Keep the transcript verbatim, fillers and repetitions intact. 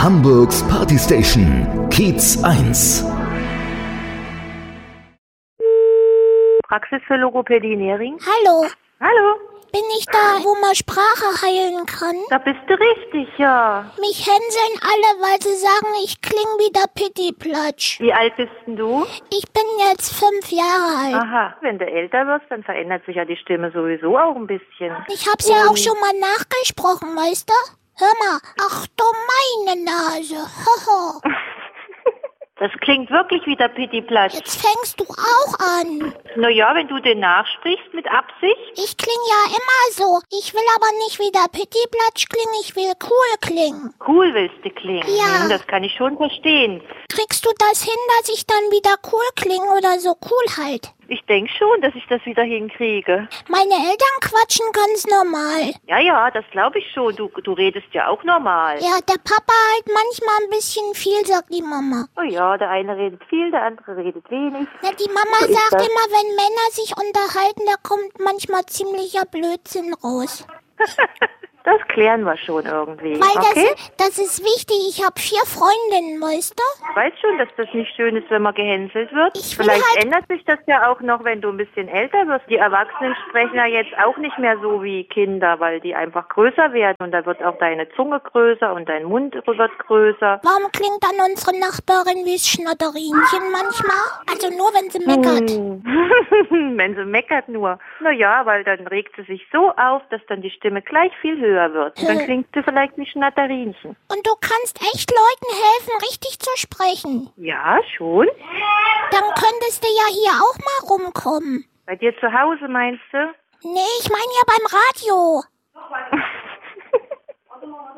Hamburgs Partystation, Kiez eins. Praxis für Logopädie Nering. Hallo, Hallo, bin ich da, wo man Sprache heilen kann? da bist du richtig, ja. Mich hänseln alle, weil sie sagen, ich kling wie der Pittiplatsch. Wie alt bist denn du? Ich bin jetzt fünf Jahre alt. Aha, wenn du älter wirst, dann verändert sich ja die Stimme sowieso auch ein bisschen. Ich hab's ja auch schon mal nachgesprochen, weißt du? Hör mal, ach du meine Nase. Hoho. Das klingt wirklich wie der Pittiplatsch. Jetzt fängst du auch an. Naja, wenn du den nachsprichst mit Absicht. Ich kling ja immer so. Ich will aber nicht wie der Pittiplatsch klingen, ich will cool klingen. Cool willst du klingen. Ja. Hm, das kann ich schon verstehen. Kriegst du das hin, dass ich dann wieder cool klinge oder so cool halt? Ich denke schon, dass ich das wieder hinkriege. Meine Eltern quatschen ganz normal. Ja, ja, das glaube ich schon. Du, du redest ja auch normal. Ja, der Papa halt manchmal ein bisschen viel, sagt die Mama. Oh ja, der eine redet viel, der andere redet wenig. Ja, die Mama So ist sagt das. immer, wenn Männer sich unterhalten, da kommt manchmal ziemlicher Blödsinn raus. Das klären wir schon irgendwie. Weil Okay? das, das ist wichtig. Ich habe vier Freundinnen, weißt du? Ich weiß schon, dass das nicht schön ist, wenn man gehänselt wird. Ich will Vielleicht halt- ändert sich das ja auch noch, wenn du ein bisschen älter wirst. Die Erwachsenen sprechen ja jetzt auch nicht mehr so wie Kinder, weil die einfach größer werden. Und da wird auch deine Zunge größer und dein Mund wird größer. Warum klingt dann unsere Nachbarin wie das Schnatterinchen manchmal? Also nur, wenn sie meckert. Hm. Wenn sie meckert nur. Naja, weil dann regt sie sich so auf, dass dann die Stimme gleich viel höher wird. Und dann Hm. klingt sie vielleicht wie Schnatterinchen. Und du kannst echt Leuten helfen, richtig zu sprechen. Ja, schon. Dann könntest du ja hier auch mal rumkommen. Bei dir zu Hause meinst du? Nee, ich meine ja beim Radio.